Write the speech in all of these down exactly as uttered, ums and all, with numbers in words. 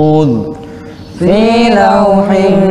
في لوح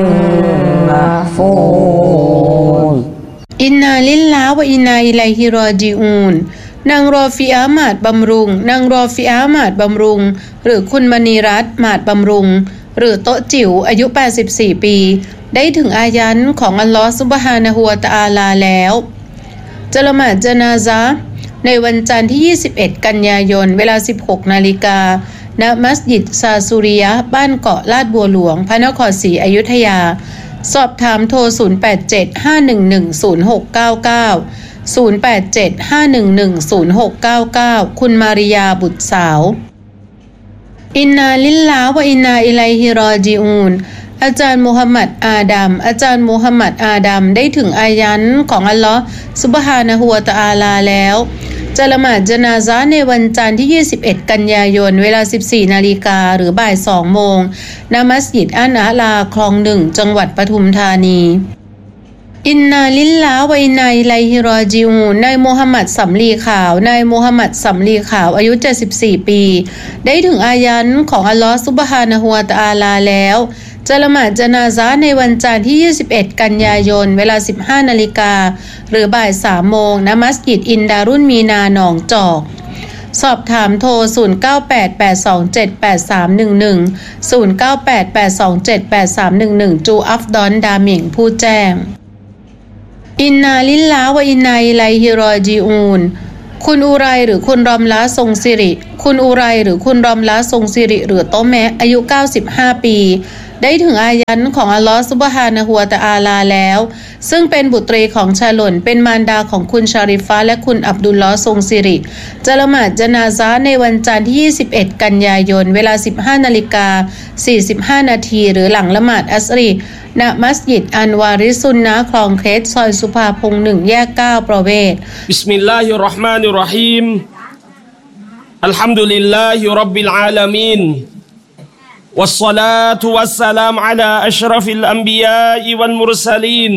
محفوظ อินนาลิลลาห์วะอินนาอิลัยฮิรอญิอูนนางรอฟิอาหมาดบำรุงนางรอฟิอาหมาดบำรุงหรือคุณมณีรัตน์หมาดบำรุงหรือโต๊ะจิ๋วอายุแปดสิบสี่ปีได้ถึงอายันของอัลลอฮฺซุบฮานะฮูวะตะอาลาแล้วจะละหมาดญะนาซะห์ในวันจันทร์ที่ยี่สิบเอ็ดกันยายนเวลา สิบหกนาฬิกา ณมัสยิดซาซูริยะห์บ้านเกาะลาดบัวหลวงพระนครศรีอยุธยาสอบถามโทรศูนย์ แปด เจ็ด ห้า หนึ่ง หนึ่ง ศูนย์ หก เก้า เก้า ศูนย์ แปด เจ็ด ห้า หนึ่ง หนึ่ง ศูนย์ หก เก้า เก้าคุณมาริยาบุตรสาวอินนาลิลลาห์วะอินนาอิลัยฮิรอญิอูนอาจารย์มูฮัมหมัดอาดัมอาจารย์มูฮัมหมัดอาดัมได้ถึงอายันของอัลลอฮฺซุบฮานะฮูวะตะอาลาแล้วจะละหมาดญะนาซะห์ในวันจันทร์ที่ยี่สิบเอ็ดกันยายนเวลา สิบสี่นาฬิกาหรือบ่ายสองโมงณมัสยิดอันอาลาคลองหนึ่งจังหวัดปทุมธานีอินนาลิลลาห์วะอินนาอิลัยฮิรอญิอูนนายมูฮัมหมัดสำลีขาวนายมูฮัมหมัดสำลีขาวอายุเจ็ดสิบสี่ปีได้ถึงอายันของอัลลอฮฺซุบฮานะฮูวะตะอาลาแล้วจะละหมาดญะนาซะห์ในวันจันทร์ที่ยี่สิบเอ็ดกันยายนเวลา สิบห้านาฬิกาหรือบ่ายสามโมงณมัสยิดอินดารุนมีนาหนองจอกสอบถามโทรศูนย์ เก้า แปด แปด สอง เจ็ด แปด สาม หนึ่ง หนึ่ง ศูนย์ เก้า แปด แปด สอง เจ็ด แปด สาม หนึ่ง หนึ่งจูอัฟดอนดาหมิงผู้แจ้งอินนาลิลลาห์วะอินนาอิลัยฮิรอญิอูนคุณอุไรหรือคุณรอมละทรงสิริคุณอุไรหรือคุณรอมละทรงสิริหรือโตแมะอายุเก้าสิบห้าปีได้ถึงอายันของอัลลอฮฺซุบฮานะฮูวะตะอาลาแล้วซึ่งเป็นบุตรีของชาหล่นเป็นมารดาของคุณชาริฟะและคุณอับดุลลอฮ์ทรงสิริจะละหมาดญะนาซะห์ในวันจันทร์ที่ยี่สิบเอ็ดกันยายนเวลา สิบห้านาฬิกาสี่สิบห้านาทีหรือหลังละหมาดอัสรีณมัสยิดอันวาริซุนนะห์คลองเคสซอยสุภาพงษ์หนึ่งแยกเก้าประเวศบิสมิลลาฮิรเราะห์มานิรเราะฮีมอัลฮัมดุลิลลาฮิร็อบบิลอาลามีนوالصلاة والسلام على أشرف الأنبياء والمرسلين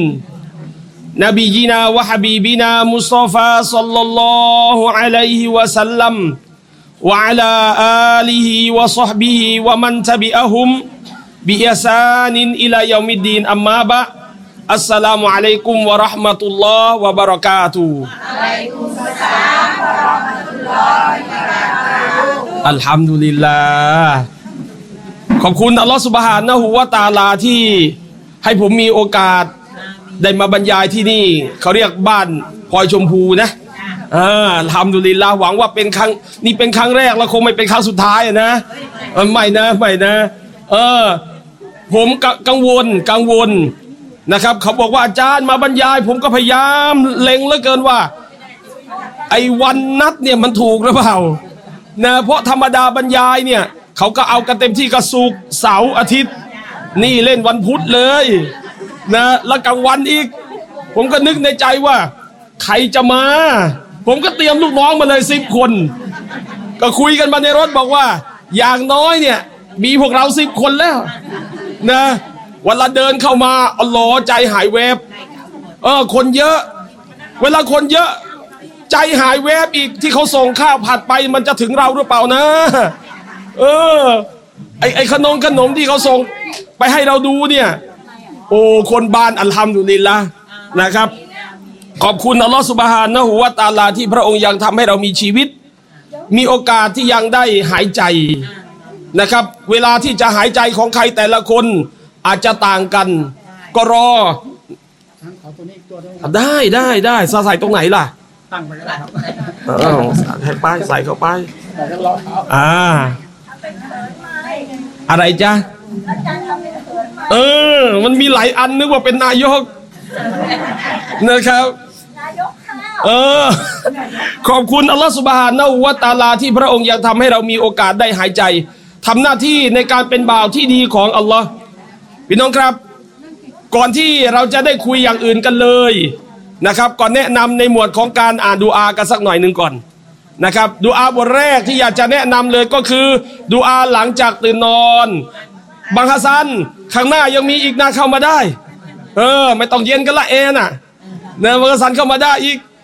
نبينا وحبيبنا مصطفى صلى الله عليه وسلم وعلى آله وصحبه ومن تبعهم بإحسان إلى يوم الدين أما بعد السلام عليكم ورحمة الله وبركاته وعليكم السلام ورحمة الله وبركاته الحمد للهขอบคุณอัลลอฮฺซุบฮานะฮูวะตะอาลาที่ให้ผมมีโอกาสได้มาบรรยายที่นี่เขาเรียกบ้านพลอยชมพูนะอ่าอัลฮัมดุลิลลาห์หวังว่าเป็นครั้งนี่เป็นครั้งแรกแล้วคงไม่เป็นครั้งสุดท้ายนะไม่นะไม่นะเออผมกังวลกังวลนะครับเขาบอกว่าอาจารย์มาบรรยายผมก็พยายามเล็งเหลือเกินว่าไอ้วันนัดเนี่ยมันถูกหรือเปล่านะเพราะธรรมดาบรรยายเนี่ยเขาก็เอากันเต็มที่กระสุกเสาร์อาทิตย์นี่เล่นวันพุธเลยนะแล้วกลางวันอีกผมก็นึกในใจว่าใครจะมาผมก็เตรียมลูกน้องมาเลยสิบคนก็คุยกันมาในรถบอกว่าอย่างน้อยเนี่ยมีพวกเราสิบคนแล้วนะวันละเดินเข้ามาอัลลอฮ์ใจหายแวบเออคนเยอะเวลาคนเยอะใจหายแวบอีกที่เขาส่งข้าวผัดไปมันจะถึงเราหรือเปล่านะเออไอไอขนมขนมที่เขาส่งไปให้เราดูเนี่ยโอ้คนบ้านอัลฮัมดุลิลละห์นะครับขอบคุณอัลลอฮฺซุบฮานะฮูวะตะอาลาที่พระองค์ยังทำให้เรามีชีวิตมีโอกาสที่ยังได้หายใจนะครับเวลาที่จะหายใจของใครแต่ละคนอาจจะต่างกันก็รอได้ได้ได้ใส่ตรงไหนล่ะตั้งไปก็ได้ครับอ้าวให้ป้ายใส่เข้าไปอ่าอะไรจ๊ะเออมันมีหลายอันนึกว่าเป็นนายกนะครับเออขอบคุณอัลลอฮฺซุบฮานะฮูวะตะอาลาที่พระองค์ยังทำให้เรามีโอกาสได้หายใจทำหน้าที่ในการเป็นบ่าวที่ดีของอัลลอฮ์พี่น้องครับก่อนที่เราจะได้คุยอย่างอื่นกันเลยนะครับก่อนแนะนำในหมวดของการอ่านดุอากันสักหน่อยหนึ่งก่อนนะครับดุอาบทแรกที่อยากจะแนะนำเลยก็คือดุอาหลังจากตื่นนอนบางฮัสซันข้างหน้ายังมีอีกนะเข้ามาได้เออไม่ต้องเย็นกันละเอน่ะเนี่ยบางฮัสซันเข้ามาได้อีก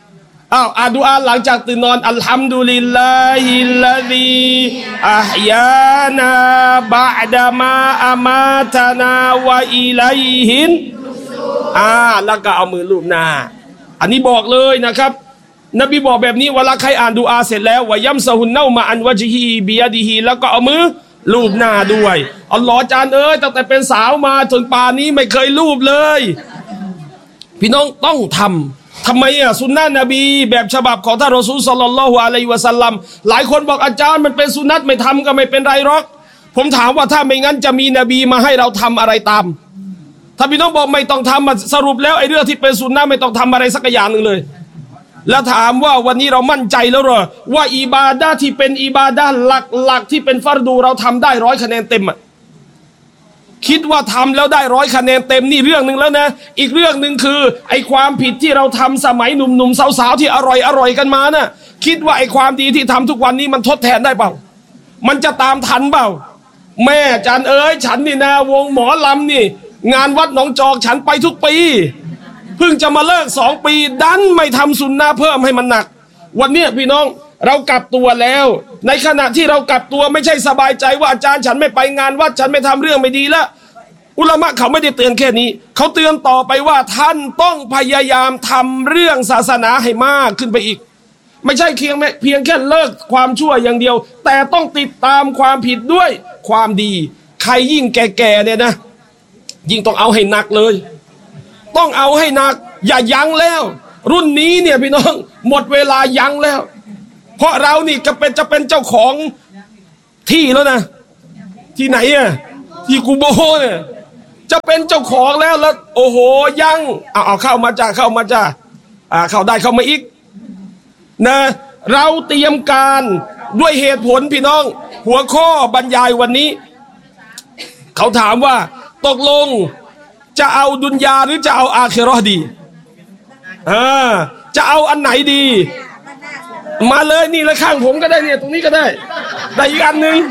อ้าวอ่านดุอาหลังจากตื่นนอนอัลฮัมดุลิลลาฮิลลาซีอะฮยานาบะอ์ดะมาอะมาตะนาวะอิลัยฮินอ่าแล้วก็เอามือลูบหน้าอันนี้บอกเลยนะครับนบีบอกแบบนี้เวลาใครอ่านดุอาเสร็จแล้ววะยัมซะฮุนเนามาอันวะจิฮีบิยะดิฮีแล้วก็เอามือลูบหน้าด้วยอัลลอฮ์จานเอ้ยตั้งแต่เป็นสาวมาจนป่านนี้ไม่เคยลูบเลยพี่น้องต้องทำทำไมอ่ะสุนนะนบีแบบฉบับของท่านรอซูลศ็อลลัลลอฮุอะลัยฮิวะซัลลัมหลายคนบอกอาจารย์มันเป็นสุนนะไม่ทำก็ไม่เป็นไรหรอกผมถามว่าถ้าไม่งั้นจะมีนบีมาให้เราทำอะไรตามถ้าพี่น้องบอกไม่ต้องทำสรุปแล้วไอ้เรื่องที่เป็นสุนนะไม่ต้องทำอะไรสักอย่างหนึ่งเลยแล้วถามว่าวันนี้เรามั่นใจแล้วเหรอว่าอิบาดะห์ที่เป็นอิบาดะห์หลักๆที่เป็นฟัรดูเราทำได้ร้อยคะแนนเต็มอ่ะคิดว่าทำแล้วได้ร้อยคะแนนเต็มนี่เรื่องหนึ่งแล้วนะอีกเรื่องหนึ่งคือไอ้ความผิดที่เราทำสมัยหนุ่มๆสาวๆที่อร่อยอร่อยกันมานะ่ะคิดว่าไอ้ความดีที่ทำทุกวันนี้มันทดแทนได้เปล่ามันจะตามทันเปล่าแม่จันเอ๋ยฉันนี่นะวงหมอลำนี่งานวัดหนองจอกฉันไปทุกปีเพิ่งจะมาเลิกสองปีดันไม่ทำสุนนะเพิ่มให้มันหนักวันนี้พี่น้องเรากลับตัวแล้วในขณะที่เรากลับตัวไม่ใช่สบายใจว่าอาจารย์ฉันไม่ไปงานวัดฉันไม่ทำเรื่องไม่ดีแล้วอุลามะเขาไม่ได้เตือนแค่นี้เขาเตือนต่อไปว่าท่านต้องพยายามทำเรื่องศาสนาให้มากขึ้นไปอีกไม่ใช่เพียงเพียงแค่เลิกความชั่วอย่างเดียวแต่ต้องติดตามความผิดด้วยความดีใครยิ่งแก่ๆเนี่ยนะยิ่งต้องเอาให้หนักเลยต้องเอาให้หนักอย่ายั้งแล้วรุ่นนี้เนี่ยพี่น้องหมดเวลายั้งแล้วเพราะเรานี่จะเป็นจะเป็นเจ้าของที่แล้วนะที่ไหนอ่ะที่กูโบเนี่ยจะเป็นเจ้าของแล้วแล้วโอ้โหยังเอาเอาเข้ามาจ้าเข้ามาจ้าอ่าเข้าได้เข้ามาอีกนะเราเตรียมการด้วยเหตุผลพี่น้องหัวข้อบรรยายวันนี้เขาถามว่าตกลงจะเอาดุนยาหรือจะเอาอาคิเราะห์ดีอ่าจะเอาอันไหนดีมาเลยนี่ละข้างผมก็ได้เนี่ยตรงนี้ก็ได้แต่อีกอันหนึ่ง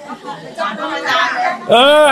เออ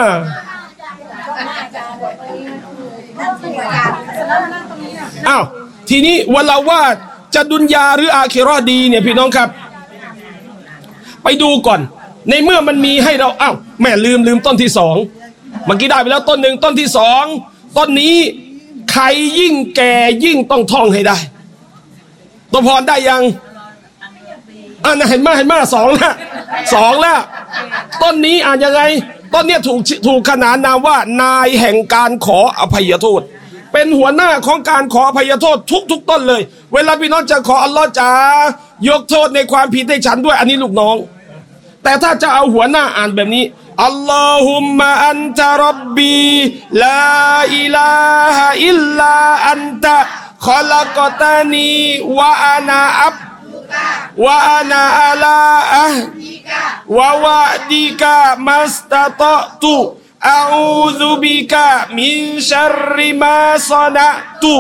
อ้าวทีนี้วันเราว่าจะดุนยาหรืออาคิเราะห์ดีเนี่ยพี่น้องครับไปดูก่อนในเมื่อมันมีให้เราอ้าวแม่ลืมลืมต้นที่สองเมื่อกี้ได้ไปแล้วต้นหนึ่งต้นที่สองต้นนี้ใครยิ่งแก่ยิ่งต้องท่องให้ได้ตัวพรได้ยังอ่านเห็นไหมเห็นไหมสองแล้วสองแล้วต้นนี้อ่านยังไงต้นนี้ถูกถูกขนานนามว่านายแห่งการขออภัยโทษเป็นหัวหน้าของการขออภัยโทษทุกทุกต้นเลยเวลาพี่น้องจะขออัลลอฮ์จ๋ายกโทษในความผิดให้ฉันด้วยอันนี้ลูกน้องแต่ถ้าจะเอาหัวหน้าอ่านแบบนี้อัลลอฮุมมะอันตะร็อบบีลาอิลาฮะอิลลาอันตะขอลักตานีวะอานาอับวะอานาอัลาอะวะวะดีกะมัสตะตะตุอะอูซุบิกะมินชัรริมาซอนะตุ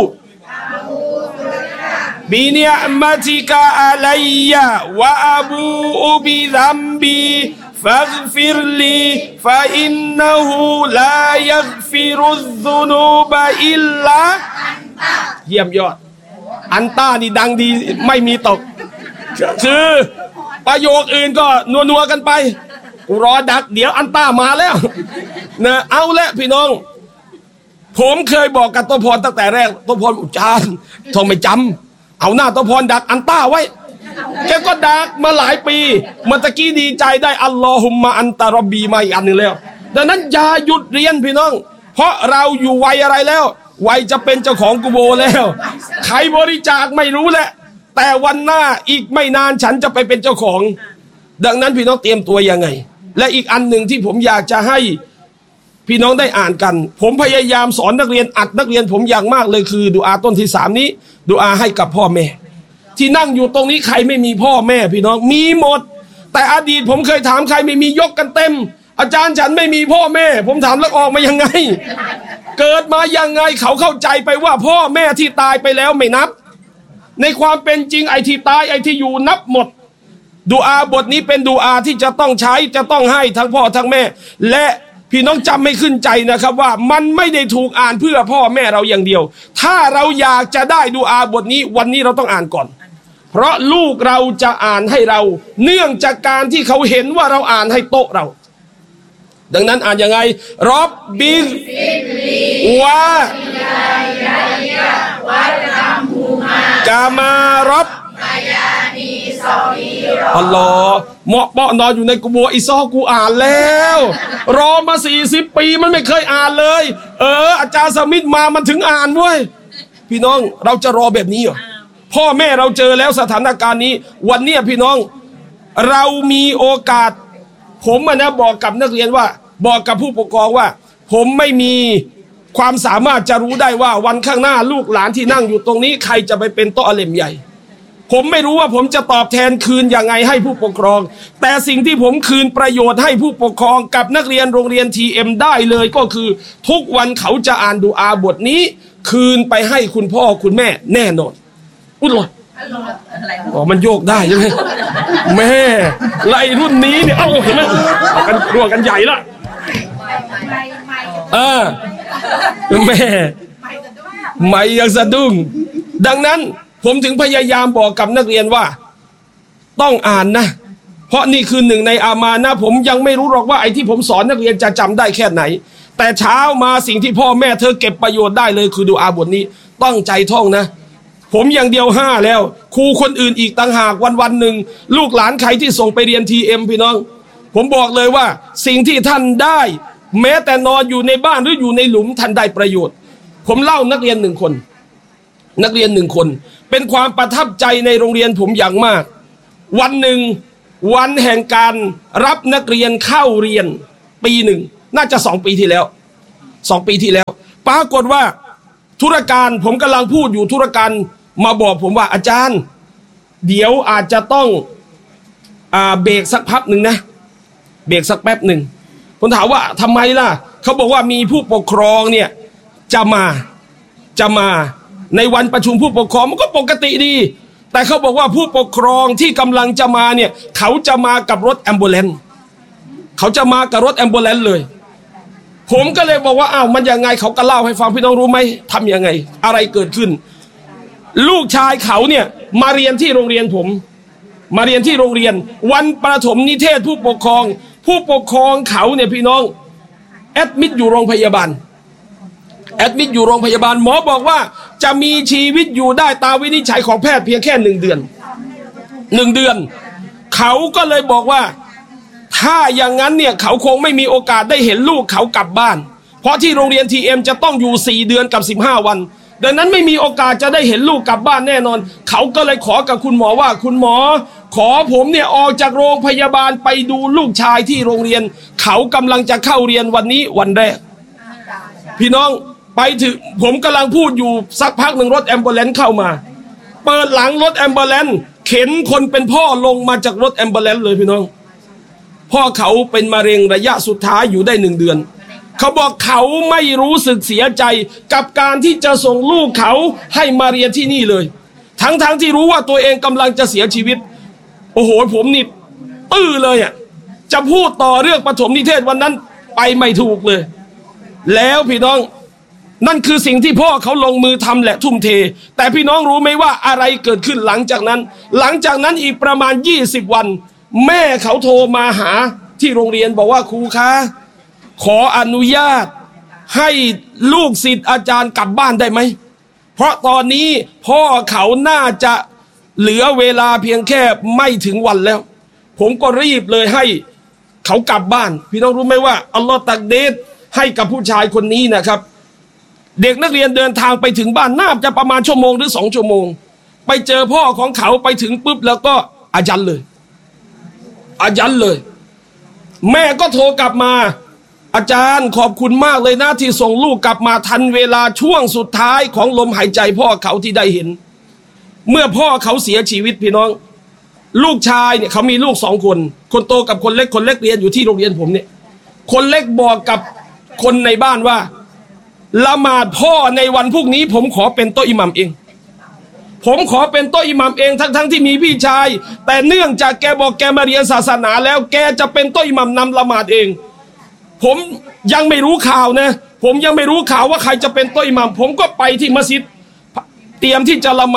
บินิอะมะติกะอะลัยยะวะอะบูอุบิซัมบีفاغفر لي فإنه لا يغفر الذنوب إلا เยี่ยมยอดอันต้านี่ดังดีไม่มีตกคือประโยคอื่นก็นัวๆกันไปรอดักเดี๋ยวอันต้ามาแล้วนะเอาละพี่น้องผมเคยบอกกับตัวพรตั้งแต่แรกตัวพรอุจารทองไม่จำเอาหน้าตัวพรดักอันต้าไว้แกก็ดักมาหลายปีเมื่อตะกี้ดีใจได้อัลลอฮุมมะอันตะร็อบบีมาอีกอันหนึ่งแล้วดังนั้นอย่าหยุดเรียนพี่น้องเพราะเราอยู่วัยอะไรแล้ววัยจะเป็นเจ้าของกุโบแล้วใครบริจาคไม่รู้แหละแต่วันหน้าอีกไม่นานฉันจะไปเป็นเจ้าของดังนั้นพี่น้องเตรียมตัวยังไงและอีกอันหนึ่งที่ผมอยากจะให้พี่น้องได้อ่านกันผมพยายามสอนนักเรียนอัดนักเรียนผมอย่างมากเลยคือดุอาต้นที่สามนี้ดุอาให้กับพ่อแม่ที่นั่งอยู่ตรงนี้ใครไม่มีพ่อแม่พี่น้องมีหมดแต่อดีตผมเคยถามใครไม่มียกกันเต็มอาจารย์ฉันไม่มีพ่อแม่ผมถามแล้วออกมายังไงเกิดมายังไงเขาเข้าใจไปว่าพ่อแม่ที่ตายไปแล้วไม่นับในความเป็นจริงไอ้ที่ตายไอ้ที่อยู่นับหมดดุอาบทนี้เป็นดุอาที่จะต้องใช้จะต้องให้ทั้งพ่อทั้งแม่และพี่น้องจำไม่ขึ้นใจนะครับว่ามันไม่ได้ถูกอ่านเพื่อพ่อแม่เราอย่างเดียวถ้าเราอยากจะได้ดุอาบทนี้วันนี้เราต้องอ่านก่อนเพราะลูกเราจะอ่านให้เราเนื่องจากการที่เขาเห็นว่าเราอ่านให้โต๊ะเราดังนั้นอ่านยังไงรอบบิลวะกามารบอัลลอฮ์เหมาะเปาะนอนอยู่ในกุโบร์อิซอกูอ่านแล้วรอมาสี่สิบปีมันไม่เคยอ่านเลยเอออาจารย์สมิธมามันถึงอ่านเว้ยพี่น้องเราจะรอแบบนี้เหรอพ่อแม่เราเจอแล้วสถานการณ์นี้วันนี้พี่น้องเรามีโอกาสผมนะบอกกับนักเรียนว่าบอกกับผู้ปกครองว่าผมไม่มีความสามารถจะรู้ได้ว่าวันข้างหน้าลูกหลานที่นั่งอยู่ตรงนี้ใครจะไปเป็นโต๊ะอาเลมใหญ่ผมไม่รู้ว่าผมจะตอบแทนคืนยังไงให้ผู้ปกครองแต่สิ่งที่ผมคืนประโยชน์ให้ผู้ปกครองกับนักเรียนโรงเรียน ที เอ็ม ได้เลยก็คือทุกวันเขาจะอ่านดุอาบทนี้คืนไปให้คุณพ่อคุณแม่แน่นอนอุ้ยหรออ๋อมันโยกได้ใช่ไหมแม่ไล่รุ่นนี้เนี่ยเอ้าเห็นไหมกันรวมกันใหญ่ละเออแม่ไม่ยังสะดุ้งดังนั้นผมถึงพยายามบอกกับนักเรียนว่าต้องอ่านนะเพราะนี่คือหนึ่งในอามานะผมยังไม่รู้หรอกว่าไอ้ที่ผมสอนนักเรียนจะจำได้แค่ไหนแต่เช้ามาสิ่งที่พ่อแม่เธอเก็บประโยชน์ได้เลยคือดูอาบทนี้ต้องใจท่องนะผมอย่างเดียวห้าแล้วครูคนอื่นอีกต่างหากวันวันหนึ่งลูกหลานใครที่ส่งไปเรียน ที เอ็ม พี่น้องผมบอกเลยว่าสิ่งที่ท่านได้แม้แต่นอนอยู่ในบ้านหรืออยู่ในหลุมท่านได้ประโยชน์ผมเล่านักเรียนหนึ่งคนนักเรียนหนึ่งคนเป็นความประทับใจในโรงเรียนผมอย่างมากวันหนึ่งวันแห่งการรับนักเรียนเข้าเรียนปีหนึ่งน่าจะสองปีที่แล้วสองปีที่แล้วปรากฏว่าธุรการผมกำลังพูดอยู่ธุรการมาบอกผมว่าอาจารย์เดี๋ยวอาจจะต้องอ่าเบรกสักพักหนึ่งนะเบรกสักแป๊บหนึ่งผมถามว่าทำไมล่ะเขาบอกว่ามีผู้ปกครองเนี่ยจะมาจะมาในวันประชุมผู้ปกครองมันก็ปกติดีแต่เขาบอกว่าผู้ปกครองที่กำลังจะมาเนี่ยเขาจะมากับรถแอมบูเลนซ์เขาจะมากับรถแอมบูเลนซ์เลยผมก็เลยบอกว่าอ้าวมันยังไงเขาก็เล่าให้ฟังพี่น้องรู้ไหมทำยังไงอะไรเกิดขึ้นลูกชายเขาเนี่ยมาเรียนที่โรงเรียนผมมาเรียนที่โรงเรียนวันประถมนิเทศผู้ปกครองผู้ปกครองเขาเนี่ยพี่น้องแอดมิดอยู่โรงพยาบาลแอดมิดอยู่โรงพยาบาลหมอบอกว่าจะมีชีวิตอยู่ได้ตามวินิจฉัยของแพทย์เพียงแค่หนึ่งเดือนหนึ่งเดือนเขาก็เลยบอกว่าถ้าอย่างนั้นเนี่ยเขาคงไม่มีโอกาสได้เห็นลูกเขากลับบ้านเพราะที่โรงเรียน ที เอ็ม จะต้องอยู่สี่เดือนกับสิบห้าวันดังนั้นไม่มีโอกาสจะได้เห็นลูกกลับบ้านแน่นอนเขาก็เลยขอกับคุณหมอว่าคุณหมอขอผมเนี่ยออกจากโรงพยาบาลไปดูลูกชายที่โรงเรียนเขากำลังจะเข้าเรียนวันนี้วันแรกพี่น้องไปถึงผมกำลังพูดอยู่สักพักหนึ่งรถแอมบูเลนซ์เข้ามาเปิดหลังรถแอมบูเลนซ์เข็นคนเป็นพ่อลงมาจากรถแอมบูเลนซ์เลยพี่น้องพ่อเขาเป็นมะเร็งระยะสุดท้ายอยู่ได้หนึ่งเดือนเขาบอกเขาไม่รู้สึกเสียใจกับการที่จะส่งลูกเขาให้มาเรียนที่นี่เลยทั้งๆ ท, ที่รู้ว่าตัวเองกำลังจะเสียชีวิตโอ้โหผมนี่ตื้อเลยอ่ะจะพูดต่อเรื่องปฐมนิเทศวันนั้นไปไม่ถูกเลยแล้วพี่น้องนั่นคือสิ่งที่พ่อเขาลงมือทำและทุ่มเทแต่พี่น้องรู้ไหมว่าอะไรเกิดขึ้นหลังจากนั้นหลังจากนั้นอีกประมาณยี่สิบวันแม่เขาโทรมาหาที่โรงเรียนบอกว่าครูคะขออนุญาตให้ลูกศิษย์อาจารย์กลับบ้านได้ไหมเพราะตอนนี้พ่อเขาน่าจะเหลือเวลาเพียงแค่ไม่ถึงวันแล้วผมก็รีบเลยให้เขากลับบ้านพี่น้องรู้ไหมว่าอัลลอฮฺตักเดรให้กับผู้ชายคนนี้นะครับเด็กนักเรียนเดินทางไปถึงบ้านน่าจะประมาณชั่วโมงหรือสองชั่วโมงไปเจอพ่อของเขาไปถึงปุ๊บแล้วก็อายันเลยอายันเลยแม่ก็โทรกลับมาอาจารย์ขอบคุณมากเลยนะที่ส่งลูกกลับมาทันเวลาช่วงสุดท้ายของลมหายใจพ่อเขาที่ได้เห็นเมื่อพ่อเขาเสียชีวิตพี่น้องลูกชายเนี่ยเขามีลูกสองคนคนโตกับคนเล็กคนเล็กเรียนอยู่ที่โรงเรียนผมเนี่ยคนเล็กบอกกับคนในบ้านว่าละหมาดพ่อในวันพรุ่งนี้ผมขอเป็นโต๊ะอิหมัมเองผมขอเป็นโต๊ะอิหมัมเองทั้งๆ ท, ที่มีพี่ชายแต่เนื่องจากแกบอกแกมาเรียนศาสนาแล้วแกจะเป็นโต๊ะอิหมัมนำละหมาดเองผมยังไม่รู้ข่าวนะผมยังไม่รู้ข่าวว่าใครจะเป็นโต๊ะอิหมัมผมก็ไปที่มัสยิดเตรียมที่จะละหมาด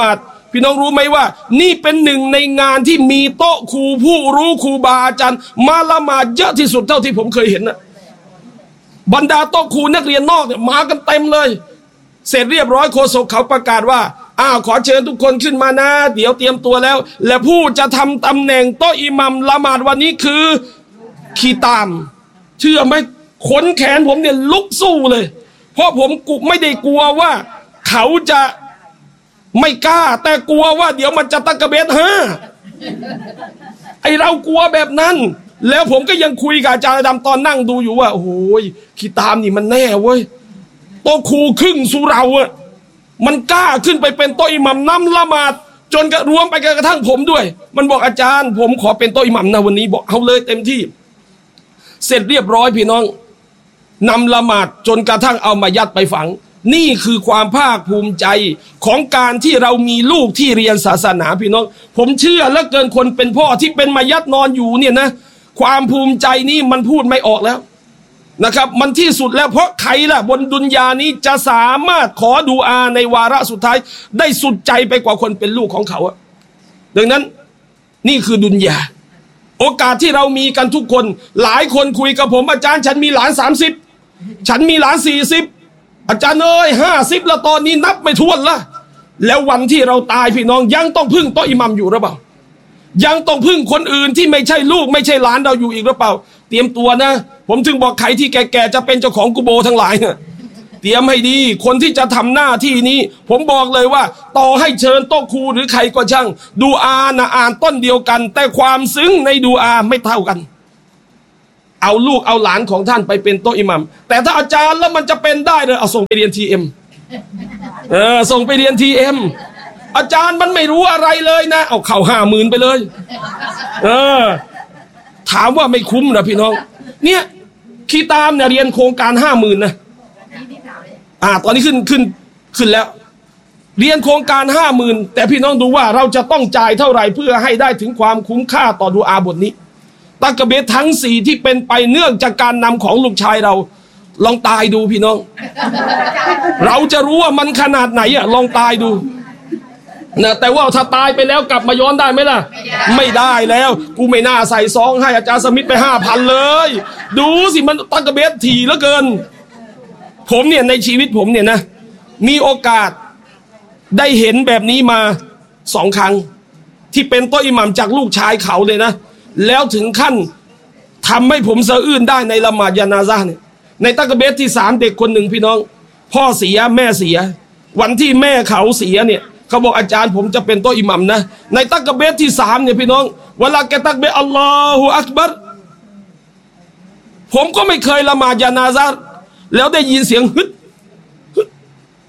พี่น้องรู้ไหมว่านี่เป็นหนึ่งในงานที่มีโต๊ะครูผู้รู้ครูบาอาจารย์มาละหมาดเยอะที่สุดเท่าที่ผมเคยเห็นนะบรรดาโต๊ะครูนักเรียนนอกเนี่ยมากันเต็มเลยเสร็จเรียบร้อยโฆษกเขาประกาศว่าอ้าวขอเชิญทุกคนขึ้นมานะเดี๋ยวเตรียมตัวแล้วและผู้จะทำตำแหน่งโต๊ะอิหมัมละหมาดวันนี้คือคีตามเชื่อไหมขนแขนผมเนี่ยลุกสู้เลยเพราะผมกุไม่ได้กลัวว่าเขาจะไม่กล้าแต่กลัวว่าเดี๋ยวมันจะตะกะเบดฮะไอเรากลัวแบบนั้นแล้วผมก็ยังคุยกับอาจารย์ดำตอนนั่งดูอยู่ว่าโอ้โหคีตามนี่มันแน่เว้ยโต๊ะครูครึ่งสุเราอะมันกล้าขึ้นไปเป็นโต๊ะอิหมัมนำละหมาดจนกระรวมไปกระทั่งผมด้วยมันบอกอาจารย์ผมขอเป็นโต๊ะอิหมัมนะวันนี้บอกเอาเลยเต็มที่เสร็จเรียบร้อยพี่น้องนำละหมาดจนกระทั่งเอามายัดไปฝังนี่คือความภาคภูมิใจของการที่เรามีลูกที่เรียนศาสนาพี่น้องผมเชื่อเหลือเกินคนเป็นพ่อที่เป็นมายัดนอนอยู่เนี่ยนะความภูมิใจนี่มันพูดไม่ออกแล้วนะครับมันที่สุดแล้วเพราะใครล่ะบนดุนยานี้จะสามารถขอดูอาในวาระสุดท้ายได้สุดใจไปกว่าคนเป็นลูกของเขาดังนั้นนี่คือดุนยาโอกาสที่เรามีกันทุกคนหลายคนคุยกับผมอาจารย์ฉันมีหลานสามสิบฉันมีหลานสี่สิบอาจารย์เอ้ยห้าสิบแล้วตอนนี้นับไม่ถ้วนละแล้ววันที่เราตายพี่น้องยังต้องพึ่งโต๊ะอิหมัมอยู่หรือเปล่ายังต้องพึ่งคนอื่นที่ไม่ใช่ลูกไม่ใช่หลานเราอยู่อีกหรือเปล่าเตรียมตัวนะผมถึงบอกใครที่แก่ๆจะเป็นเจ้าของกุโบทั้งหลายเนี่ยเตรียมให้ดีคนที่จะทำหน้าที่นี้ผมบอกเลยว่าต่อให้เชิญโต๊ะครูหรือใครก็ช่างดูอานะอ่านต้นเดียวกันแต่ความซึ้งในดูอาไม่เท่ากันเอาลูกเอาหลานของท่านไปเป็นโต๊ะอิหมัมแต่ถ้าอาจารย์แล้วมันจะเป็นได้เลยเอาส่งไปเรียนทีเอ็มเออส่งไปเรียนทีเอ็มอาจารย์มันไม่รู้อะไรเลยนะเอาเข่าห้าหมื่นไปเลยเออถามว่าไม่คุ้มนะพี่น้องเนี่ยคีตามเนี่ยเรียนโครงการห้าหมื่นนะอ่าตอนนี้ขึ้นขึ้นขึ้นแล้วเรียนโครงการห้าหมื่นแต่พี่น้องดูว่าเราจะต้องจ่ายเท่าไหร่เพื่อให้ได้ถึงความคุ้มค่าต่อดูอาบทนี้ตะกะเบดทั้งสี่ที่เป็นไปเนื่องจากการนำของลูกชายเราลองตายดูพี่น้องเราจะรู้ว่ามันขนาดไหนอ่ะลองตายดูนะแต่ว่าถ้าตายไปแล้วกลับมาย้อนได้ไหมล่ะไม่ได้แล้วกูไม่น่าใส่ซองให้อาจารย์สมิธไปห้าพันเลยดูสิมันตะกะเบดถี่เหลือเกินผมเนี่ยในชีวิตผมเนี่ยนะมีโอกาสได้เห็นแบบนี้มาสองครั้งที่เป็นโต๊ะอิหมัมจากลูกชายเขาเลยนะแล้วถึงขั้นทำให้ผมสะอื้นได้ในละหมาดยานาซะห์เนี่ยในตะกะเบดที่สามเด็กคนหนึ่งพี่น้องพ่อเสียแม่เสียวันที่แม่เขาเสียเนี่ยเขาบอกอาจารย์ผมจะเป็นโต๊ะอิหมัมนะในตะกะเบดที่สามเนี่ยพี่น้องเวลาแกตักเบดอัลลอฮุอักบัรผมก็ไม่เคยละหมาดยานาซะห์แล้วได้ยินเสียงฮึดฮึด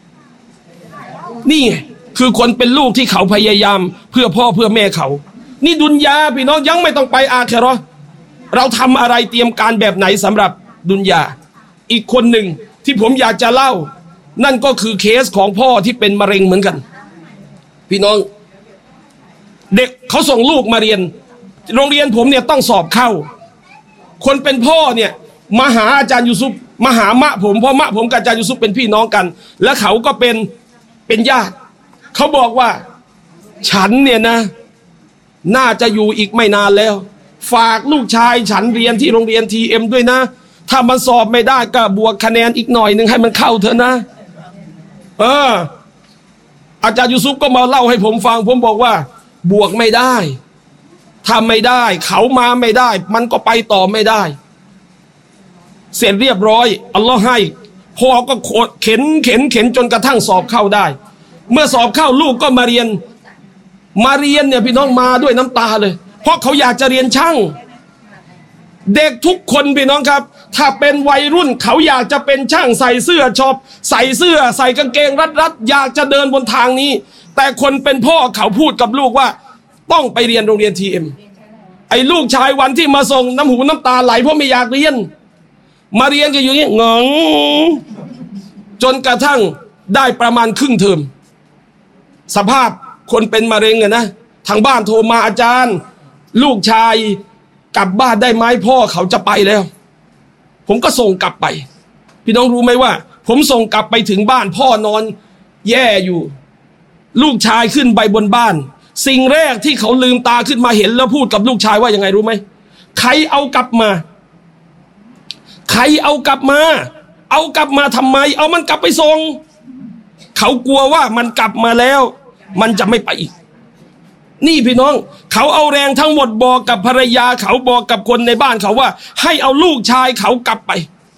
นี่คือคนเป็นลูกที่เขาพยายามเพื่อพ่อเพื่อแม่เขานี่ดุนยาพี่น้องยังไม่ต้องไปอาคิเราะห์เราทำอะไรเตรียมการแบบไหนสำหรับดุนยาอีกคนหนึ่งที่ผมอยากจะเล่านั่นก็คือเคสของพ่อที่เป็นมะเร็งเหมือนกันพี่น้องเด็กเขาส่งลูกมาเรียนโรงเรียนผมเนี่ยต้องสอบเข้าคนเป็นพ่อเนี่ยมาหาอาจารย์ยูซุปมาหามะผมเพราะมะผมกับอาจารย์ยูซุปเป็นพี่น้องกันและเขาก็เป็นเป็นญาติเขาบอกว่าฉันเนี่ยนะน่าจะอยู่อีกไม่นานแล้วฝากลูกชายฉันเรียนที่โรงเรียนทีเอ็มด้วยนะถ้ามันสอบไม่ได้ก็บวกคะแนนอีกหน่อยหนึ่งให้มันเข้าเถอะนะเอออาจารย์ยูซุปก็มาเล่าให้ผมฟังผมบอกว่าบวกไม่ได้ทำไม่ได้เขามาไม่ได้มันก็ไปต่อไม่ได้เสร็จเรียบร้อยอัลลอฮ์ให้พ่อก็เข็นเข็นเข็นจนกระทั่งสอบเข้าได้เมื่อสอบเข้าลูกก็มาเรียนมาเรียนเนี่ยพี่น้องมาด้วยน้ำตาเลยเพราะเขาอยากจะเรียนช่างเด็กทุกคนพี่น้องครับถ้าเป็นวัยรุ่นเขาอยากจะเป็นช่างใส่เสื้อช็อปใส่เสื้อใส่กางเกงรัดๆอยากจะเดินบนทางนี้แต่คนเป็นพ่อเขาพูดกับลูกว่าต้องไปเรียนโรงเรียนทีเอ็มไอ้ลูกชายวันที่มาส่งน้ำหูน้ำตาไหลเพราะไม่อยากเรียนมาเรียนก็อยู่อย่างนี้งงจนกระทั่งได้ประมาณครึ่งเทอมสภาพคนเป็นมะเร็งอะนะทางบ้านโทรมาอาจารย์ลูกชายกลับบ้านได้ไหมพ่อเขาจะไปแล้วผมก็ส่งกลับไปพี่น้องรู้ไหมว่าผมส่งกลับไปถึงบ้านพ่อนอนแย่อยู่ลูกชายขึ้นไปบนบ้านสิ่งแรกที่เขาลืมตาขึ้นมาเห็นแล้วพูดกับลูกชายว่ายังไงรู้ไหมใครเอากลับมาใครเอากลับมาเอากลับมาทำไมเอามันกลับไปส่งเขากลัวว่ามันกลับมาแล้วมันจะไม่ไปอีกนี่พี่น้องเขาเอาแรงทั้งหมดบอกกับภรรยาเขาบอกกับคนในบ้านเขาว่าให้เอาลูกชายเขากลับไป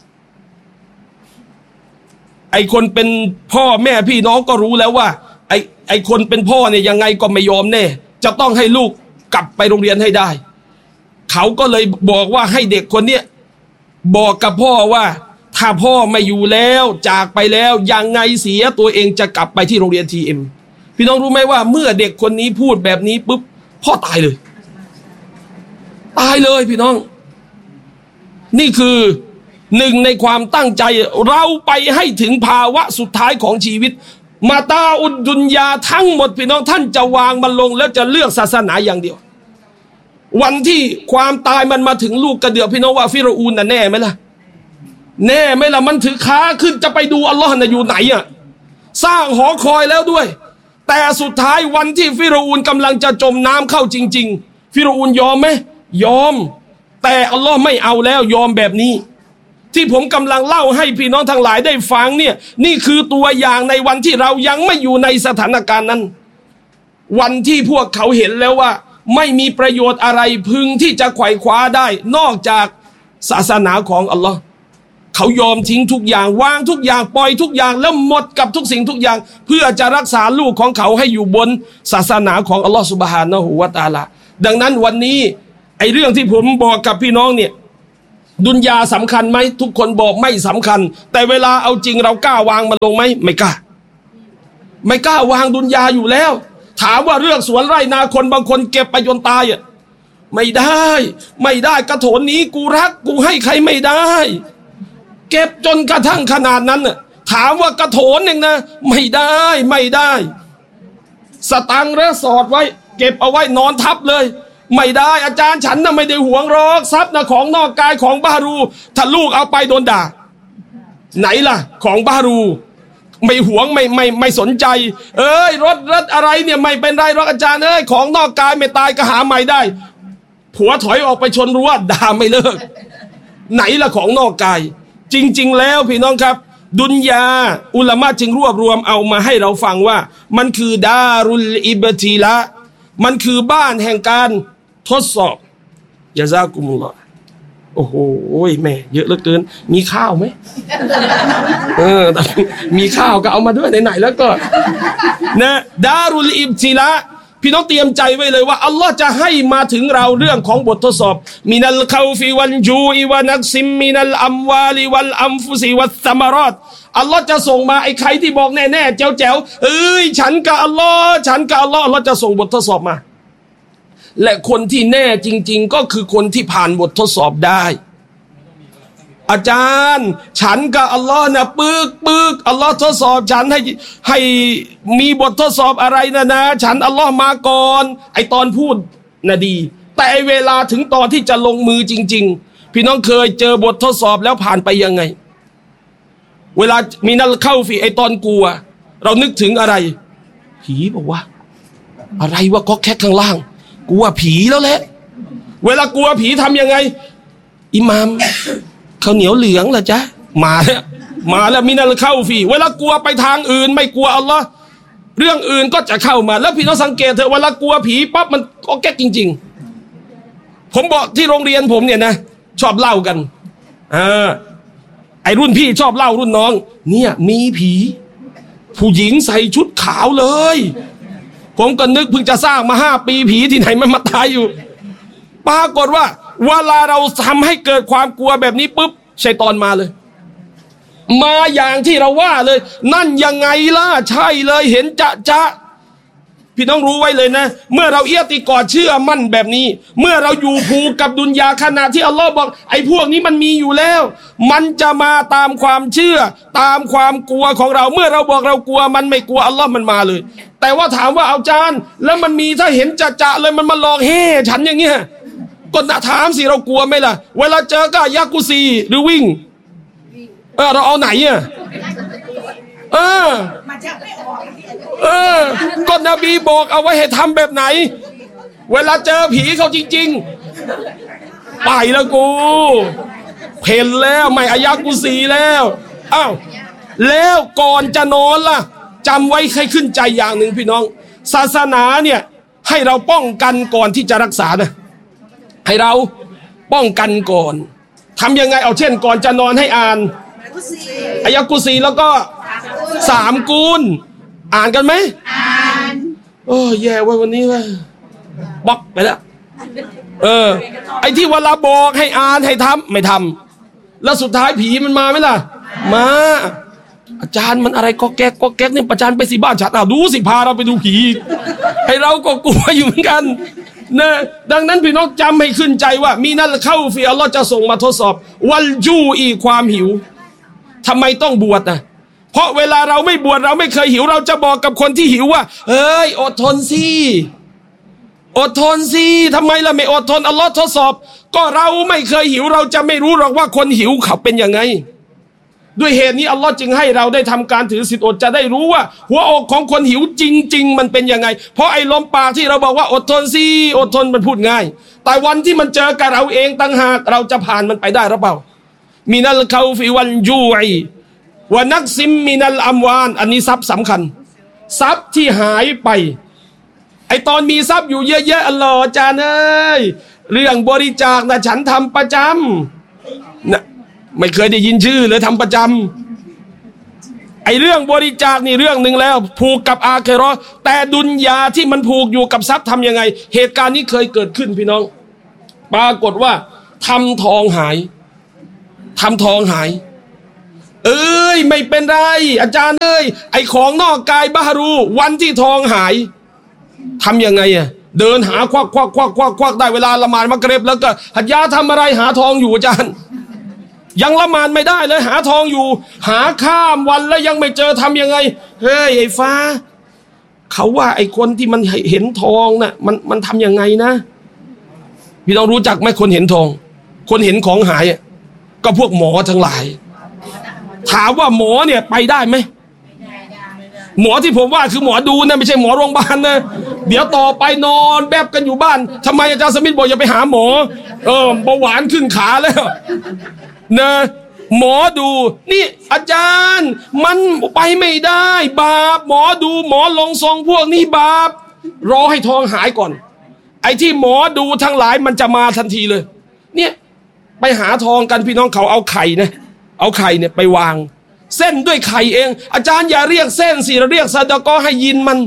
ไอคนเป็นพ่อแม่พี่น้องก็รู้แล้วว่าไอไอคนเป็นพ่อเนี่ยยังไงก็ไม่ยอมแน่จะต้องให้ลูกกลับไปโรงเรียนให้ได้เขาก็เลยบอกว่าให้เด็กคนเนี้ยบอกกับพ่อว่าถ้าพ่อไม่อยู่แล้วจากไปแล้วยังไงเสียตัวเองจะกลับไปที่โรงเรียน ที เอ็ม พี่น้องรู้ไหมว่าเมื่อเด็กคนนี้พูดแบบนี้ปุ๊บพ่อตายเลยตายเลยพี่น้องนี่คือหนึ่งในความตั้งใจเราไปให้ถึงภาวะสุดท้ายของชีวิตมาตาอุดดุนยาทั้งหมดพี่น้องท่านจะวางมันลงแล้วจะเลือกศาสนาอย่างเดียววันที่ความตายมันมาถึงลูกกระเดือกพี่น้องว่าฟิรอูนน่ะแน่ไหมล่ะแน่ไหมล่ะมันถือค้าขึ้นจะไปดูอัลลอฮ์น่ะอยู่ไหนอ่ะสร้างหอคอยแล้วด้วยแต่สุดท้ายวันที่ฟิรอูนกำลังจะจมน้ำเข้าจริงๆฟิรอูนยอมไหมยอมแต่อัลลอฮ์ไม่เอาแล้วยอมแบบนี้ที่ผมกำลังเล่าให้พี่น้องทั้งหลายได้ฟังเนี่ยนี่คือตัวอย่างในวันที่เรายังไม่อยู่ในสถานการณ์นั้นวันที่พวกเขาเห็นแล้วว่าไม่มีประโยชน์อะไรพึงที่จะไขว่คว้าได้นอกจากศาสนาของอัลลอฮ์เขายอมทิ้งทุกอย่างวางทุกอย่างปล่อยทุกอย่างแล้วหมดกับทุกสิ่งทุกอย่างเพื่อจะรักษาลูกของเขาให้อยู่บนศาสนาของอัลลอฮ์ซุบฮานะฮูวะตะอาลาดังนั้นวันนี้ไอ้เรื่องที่ผมบอกกับพี่น้องเนี่ยดุนยาสำคัญไหมทุกคนบอกไม่สำคัญแต่เวลาเอาจริงเรากล้าวางมันลงไหมไม่กล้าไม่กล้าวางดุนยาอยู่แล้วถามว่าเรื่องสวนไร่นาคนบางคนเก็บไปจนตายอ่ะไม่ได้ไม่ได้กระโถนนี้กูรักกูให้ใครไม่ได้เก็บจนกระทั่งขนาดนั้นน่ะถามว่ากระโถนหนึ่งนะไม่ได้ไม่ได้สตังค์แล้วสอดไว้เก็บเอาไว้นอนทับเลยไม่ได้อาจารย์ฉันน่ะไม่ได้หวงหรอกทรัพย์นะของนอกกายของบารูถ้าลูกเอาไปโดนด่าไหนล่ะของบารูไม่หวงไม่ไม่ไม่สนใจเอ้ยรถรถอะไรเนี่ยไม่เป็นไรหรอกอาจารย์เอ้ยของนอกกายไม่ตายก็หาใหม่ได้ผัวถอยออกไปชนรั้วด่าไม่เลิกไหนล่ะของนอกกายจริงๆแล้วพี่น้องครับดุนยาอุลามะจึงรวบรวมเอามาให้เราฟังว่ามันคือดารุลอิบติละมันคือบ้านแห่งการทดสอบยะซากุมุลลอฮ์โอ้โหแม่เยอะเหลือเกินมีข้าวไหมเออมีข้าวก็เอามาด้วยไหนๆแล้วก็นะดารุลอิบติละพี่น้องเตรียมใจไว้เลยว่าอัลลอฮ์จะให้มาถึงเราเรื่องของบททดสอบมินัลคาฟิวัลจูอิวะนักซิมมินัลอัมวาลิวัลอัมฟุซิวัสซัมารอตอัลลอฮ์จะส่งมาไอ้ใครที่บอกแน่ๆแจ๋วๆเอ้ยฉันกับอัลลอฮ์ฉันกับอัลลอฮ์อัลลอฮ์จะส่งบททดสอบมาและคนที่แน่จริงๆก็คือคนที่ผ่านบททดสอบได้อาจารย์ฉันกับอัลลอฮ์นะปึกปึกอัลลอฮ์ทดสอบฉันให้ให้มีบททดสอบอะไรนะนะฉันอัลลอฮ์มาก่อนไอตอนพูดนะดีแต่ไอเวลาถึงตอนที่จะลงมือจริงๆพี่น้องเคยเจอบททดสอบแล้วผ่านไปยังไงเวลามีนัลเข้าฟีไอตอนกลัวเรานึกถึงอะไรผีบอกว่าอะไรวะก็แค่ข้างล่างกลัวผีแล้วแหละเวลากลัวผีทำยังไงอิหม่ามข้าวเหนียวเหลืองล่ะจ๊ะมาแล้วมาแล้วมินัลเข้าฟีเวลากลัวไปทางอื่นไม่กลัวอัลลอฮ์เรื่องอื่นก็จะเข้ามาแล้วพี่น้องสังเกตเถอะเวลากลัวผีปั๊บมันก็แก๊กจริงๆผมบอกที่โรงเรียนผมเนี่ยนะชอบเล่ากันอ่าไอรุ่นพี่ชอบเล่ารุ่นน้องเนี่ยมีผีผู้หญิงใส่ชุดขาวเลยผมก็นึกเพิ่งจะสร้างมาห้าปีผีที่ไหนมันมาตายอยู่ปรากฏว่าเวลาเราทำให้เกิดความกลัวแบบนี้ปุ๊บชัยฏอนมาเลยมาอย่างที่เราว่าเลยนั่นยังไงล่ะใช่เลยเห็นจะจะพี่น้องรู้ไว้เลยนะเมื่อเราเอียติกอดเชื่อมั่นแบบนี้เมื่อเราอยู่ผูกกับดุนยาขณะที่อัลลอฮ์บอกไอ้พวกนี้มันมีอยู่แล้วมันจะมาตามความเชื่อตามความกลัวของเราเมื่อเราบอกเรากลัวมันไม่กลัวอัลลอฮ์มันมาเลยแต่ว่าถามว่าเอาจารย์แล้วมันมีถ้าเห็นจะจะเลยมันมาหลอกเฮ่ฉันอย่างเงี้ยก็น่าถามสิเรากลัวไหมล่ะเวลาเจอก็ยักกุซีหรือวิ่งเออเราเอาไหนอ่ะเออเออก็นบีบอกเอาไว้ให้ทำแบบไหนเวลาเจอผีเขาจริงๆไปแล้วกูเพ่นแล้วไม่อายะกุศีแล้วอ้าวแล้วก่อนจะนอนล่ะจำไว้ให้ขึ้นใจอย่างหนึ่งพี่น้องศาสนาเนี่ยให้เราป้องกันก่อนที่จะรักษานะให้เราป้องกันก่อนทำยังไงเอาเช่นก่อนจะนอนให้อ่านอายะกุศีแล้วก็สามกูลอ่านกันไหมอ่านโอ้แย่ว่าวันนี้ว่าบล็อกไปแล้วเออไอ้ที่เวลาบอกให้อ่านให้ทำไม่ทำแล้วสุดท้ายผีมันมาไหมล่ะมาอาจารย์มันอะไรก็แก๊กก็แก๊กเนี่ยอาจารย์ไปสิบ้านฉันอ่ะดูสิพาเราไปดูผีให้เราก็กลัวอยู่เหมือนกันนะดังนั้นพี่น้องจำให้ขึ้นใจว่ามีนั่นเข้าฟีอัลลอฮ์จะส่งมาทดสอบวัลจูอีความหิวทำไมต้องบวชนะเพราะเวลาเราไม่บวชเราไม่เคยหิวเราจะบอกกับคนที่หิวว่าเฮ้ยอดทนสิอดทนสิทำไมล่ะไม่อดทนอัลลอฮ์ทดสอบก็เราไม่เคยหิวเราจะไม่รู้หรอกว่าคนหิวเขาเป็นยังไงด้วยเหตุนี้อัลลอฮ์จึงให้เราได้ทำการถือศีลอดจะได้รู้ว่าหัวอกของคนหิวจริงๆมันเป็นยังไงเพราะไอ้ลมปากที่เราบอกว่าอดทนสิอดทนมันพูดง่ายแต่วันที่มันเจอกับเราเองต่างหากเราจะผ่านมันไปได้หรือเปล่ามีนัลเขาฟิวัลจูอีวะนักซิมมินัลอัมวานอันนี้ทรัพย์สำคัญทรัพย์ที่หายไปไอตอนมีทรัพย์อยู่เยอะๆอัลลอฮ์อาจารย์เอ้ยเรื่องบริจาคนะฉันทำประจำนะไม่เคยได้ยินชื่อเลยทำประจำไอเรื่องบริจาคนี่เรื่องหนึ่งแล้วผูกกับอาเคเราะห์แต่ดุนยาที่มันผูกอยู่กับทรัพย์ทำยังไงเหตุการณ์นี้เคยเกิดขึ้นพี่น้องปรากฏว่าทำทองหายทำทองหายเอ้ยไม่เป็นไรอาจารย์เอ้ยไอของนอกกายบาฮารูวันที่ทองหายทำยังไงอ่ะเดินหาควักควักควักควักควักได้เวลาละหมาดมักริบแล้วก็หัดยาทำอะไรหาทองอยู่อาจารย์ยังละหมาดไม่ได้เลยหาทองอยู่หาข้ามวันแล้วยังไม่เจอทำยังไงเฮ้ยไอ้ฟ้าเขาว่าไอ้คนที่มันเห็นทองน่ะมันมันทำยังไงนะพี่ต้องรู้จักไหมคนเห็นทองคนเห็นของหายก็พวกหมอทั้งหลายถามว่าหมอเนี่ยไปได้ไหมหมอที่ผมว่าคือหมอดูนะไม่ใช่หมอโรงพยาบาลนะเดี๋ยวต่อไปนอนแบบกันอยู่บ้านทำไมอาจารย์สมิธบอกอย่าไปหาหมอเออเบาหวานขึ้นขาแล้วนะหมอดูนี่อาจารย์มันไปไม่ได้บาปหมอดูหมอลงทรงพวกนี้บาปรอให้ทองหายก่อนไอ้ที่หมอดูทั้งหลายมันจะมาทันทีเลยเนี่ยไปหาทองกันพี่น้องเขาเอาไข่นะเอาไข่เนี่ยไปวางเส้นด้วยไข่เองอาจารย์อย่าเรียกเส้นสิเราเรียกซะดะกอให้ยินมัน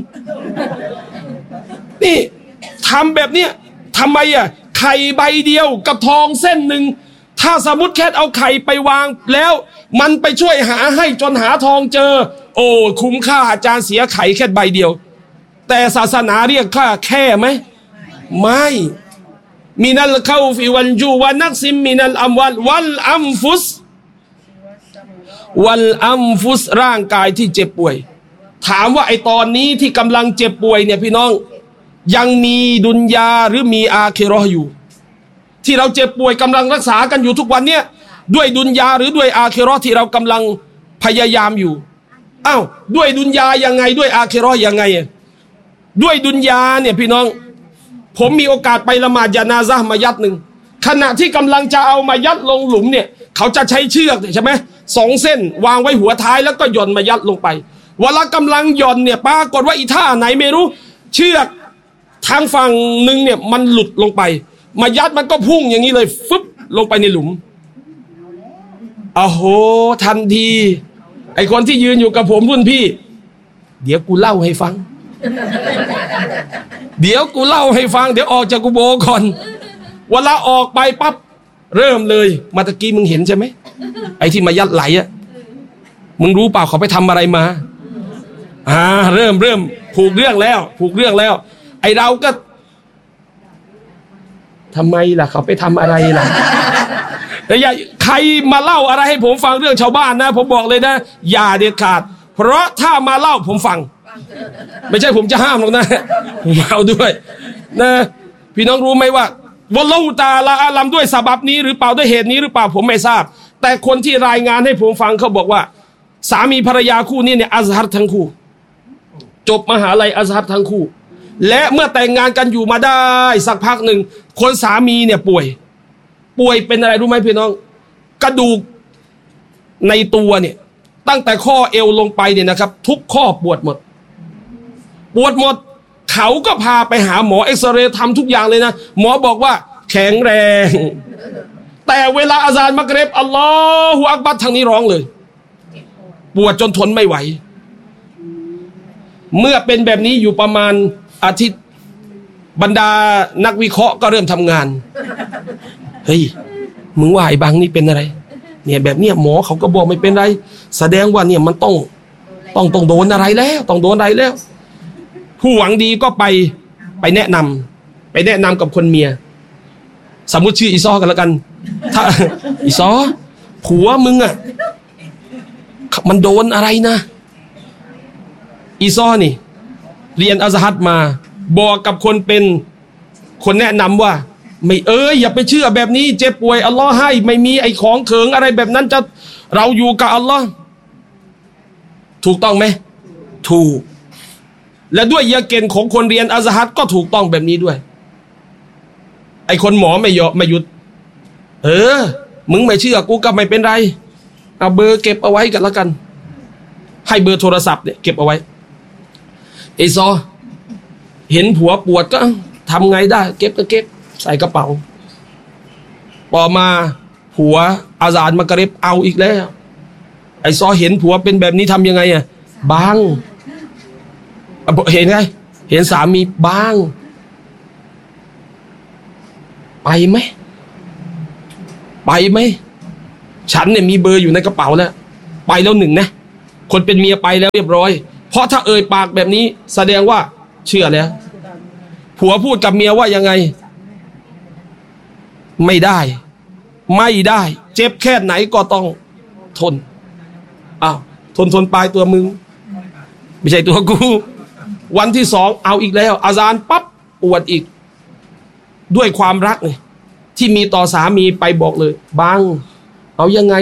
นี่ทำแบบเนี้ยทำไมอ่ะไข่ใบเดียวกับทองเส้นหนึ่งถ้าสมมติแค่เอาไข่ไปวางแล้วมันไปช่วยหาให้จนหาทองเจอโอ้คุ้มค่าอาจารย์เสียไข่แค่ใบเดียวแต่ศาสนาเรียกค่าแค่ไหมไม่มินัลเข้าฟิวันจูวานักซิมมินัลอัมวัลวัลอัมฟุสวัลอัมฟุสร่างกายที่เจ็บป่วยถามว่าไอตอนนี้ที่กำลังเจ็บป่วยเนี่ยพี่น้องยังมีดุนยาหรือมีอาเคเราะห์อยู่ที่เราเจ็บป่วยกำลังรักษากันอยู่ทุกวันเนี่ยด้วยดุนยาหรือด้วยอาเคเราะห์ที่เรากำลังพยายามอยู่อ้าวด้วยดุนยายังไงด้วยอาเคเราะห์ยังไงด้วยดุนยาเนี่ยพี่น้องผมมีโอกาสไปละหมาดญะนาซะห์มายัดหนึ่งขณะที่กำลังจะเอามายัดลงหลุมเนี่ยเขาจะใช้เชือกใช่ไหมสองเส้นวางไว้หัวท้ายแล้วก็หย่อนมายัดลงไปเวลากำลังหย่อนเนี่ยปรากฏว่าอีท่าไหนไม่รู้เชือกทางฝั่งหนึ่งเนี่ยมันหลุดลงไปมายัดมันก็พุ่งอย่างนี้เลยฟึบลงไปในหลุมอ้โหทันทีไอคนที่ยืนอยู่กับผมรุ่นพี่เดี๋ยวกูเล่าให้ฟังเดี๋ยวกูเล่าให้ฟังเดี๋ยวออกจากกูโบก่อนเวลาออกไปปั๊บเริ่มเลยมาตะกี้มึงเห็นใช่ไหมไอ้ที่มายัดไหลอ่ะมึงรู้เปล่าเขาไปทำอะไรมาอ่าเริ่มเริ่มผูกเรื่องแล้วผูกเรื่องแล้วไอ้เราก็ทำไมล่ะเขาไปทำอะไรล่ะแต่อย่าใครมาเล่าอะไรให้ผมฟังเรื่องชาวบ้านนะผมบอกเลยนะอย่าเด็ดขาดเพราะถ้ามาเล่าผมฟังไม่ใช่ผมจะห้ามหรอกนะผมเอาด้วยนะพี่น้องรู้ไหมว่าวัลลอฮุตะอาลาอาลัมด้วยสาบับนี้หรือเปล่าด้วยเหตุนี้หรือเปล่าผมไม่ทราบแต่คนที่รายงานให้ผมฟังเขาบอกว่าสามีภรรยาคู่นี้เนี่ยอัซฮัรทั้งคู่จบมหาลัยอัซฮัรทั้งคู่และเมื่อแต่งงานกันอยู่มาได้สักพักหนึ่งคนสามีเนี่ยป่วยป่วยเป็นอะไรรู้ไหมพี่น้องกระดูกในตัวเนี่ยตั้งแต่ข้อเอวลงไปเนี่ยนะครับทุกข้อปวดหมดปวดหมดเขาก็พาไปหาหมอเอ็กซเรย์ทำทุกอย่างเลยนะหมอบอกว่าแข็งแรงแต่เวลาอาซานมักริบอัลลอฮฺอักบัรทางนี้ร้องเลยปวดจนทนไม่ไหวเมื่อเป็นแบบนี้อยู่ประมาณอาทิตย์บรรดานักวิเคราะห์ก็เริ่มทำงานเฮ้ยมึงว่าไอ้บางนี่เป็นอะไรเนี่ยแบบเนี้ยหมอเขาก็บอกไม่เป็นไรแสดงว่าเนี่ยมันต้องต้องต้องโดนอะไรแล้วต้องโดนอะไรแล้วผู้หวังดีก็ไปไปแนะนำไปแนะนำกับคนเมียสมมุติชื่ออีซอกันแล้วกันถ้าอีซอผัวมึงอ่ะมันโดนอะไรนะอีซอนี่เรียนอัซฮัรมาบอกกับคนเป็นคนแนะนำว่าไม่เอ้ยอย่าไปเชื่อแบบนี้เจ็บป่วยอัลลอฮ์ให้ไม่มีไอ้ของเขิงอะไรแบบนั้นจะเราอยู่กับอัลลอฮ์ถูกต้องไหมถูกและด้วยยาเกณฑ์ของคนเรียนอัซฮัรก็ถูกต้องแบบนี้ด้วยไอ้คนหมอไม่ยอมไม่หยุดเออมึงไม่เชื่อกูก็ไม่เป็นไรเอาเบอร์เก็บเอาไว้กันแล้วกันให้เบอร์โทรศัพท์เนี่ยเก็บเอาไว้ไอ้ซอเห็นผัวปวดก็ทำไงได้เก็บก็เก็บใส่กระเป๋าต่อมาผัวอาซานมักริบเอาอีกแล้วไอ้ซอเห็นผัวเป็นแบบนี้ทำยังไงอ่ะบังเห็นไงเห็นสามีบังไปไหมไปไหมฉันเนี่ยมีเบอร์อยู่ในกระเป๋าแล้วไปแล้วหนึ่งนะคนเป็นเมียไปแล้วเรียบร้อยเพราะถ้าเอ่ยปากแบบนี้แสดงว่าเชื่อแล้วผัวพูดกับเมียว่ายังไงไม่ได้ไม่ได้เจ็บแค่ไหนก็ต้องทนอ้าวทนทนปลายตัวมึงไม่ใช่ตัวกูวันที่สองเอาอีกแล้วอาซานปั๊บปวดอีกด้วยความรักเนี่ยที่มีต่อสามีไปบอกเลยบังเอายังไง